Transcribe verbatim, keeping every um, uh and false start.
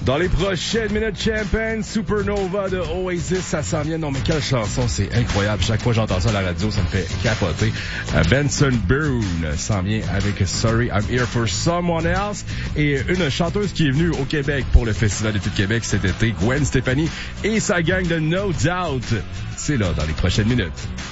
Dans les prochaines minutes, Champagne, Supernova de Oasis, ça s'en vient. Non, mais quelle chanson, c'est incroyable. Chaque fois que j'entends ça à la radio, ça me fait capoter. Uh, Benson Boone s'en vient avec Sorry, I'm Here for Someone Else. Et une chanteuse qui est venue au Québec pour le Festival d'été de Québec cet été, Gwen Stefani et sa gang de No Doubt. C'est là, dans les prochaines minutes.